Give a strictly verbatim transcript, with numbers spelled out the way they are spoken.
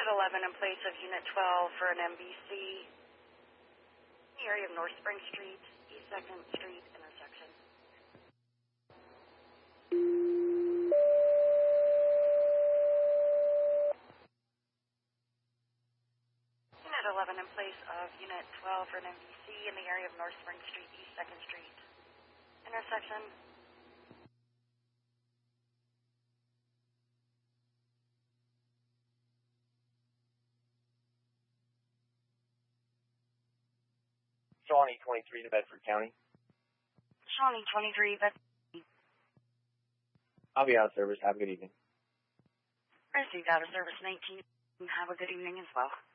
eleven in place of Unit twelve for an M B C in the area of North Spring Street, East second Street intersection. Unit eleven in place of Unit twelve for an M B C in the area of North Spring Street, East second Street intersection. Shawnee twenty-three to Bedford County. Shawnee twenty-three, Bedford. I'll be out of service. Have a good evening. Received out of service nineteen. Have a good evening as well.